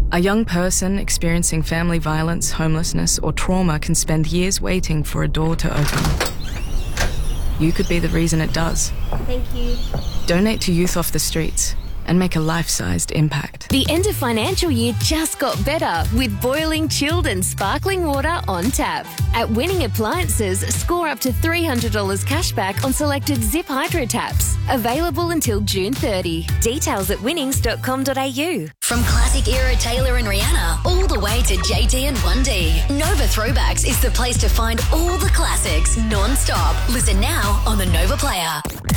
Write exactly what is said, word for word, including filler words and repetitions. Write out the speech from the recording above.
A young person experiencing family violence, homelessness, or trauma can spend years waiting for a door to open. You could be the reason it does. Thank you. Donate to Youth Off the Streets and make a life-sized impact. The end of financial year just got better with boiling, chilled and sparkling water on tap. At Winning Appliances, score up to three hundred dollars cash back on selected Zip Hydro taps. Available until June thirtieth. Details at winnings dot com dot a u. From classic era Taylor and Rihanna all the way to J T and one D, Nova Throwbacks is the place to find all the classics non-stop. Listen now on the Nova Player.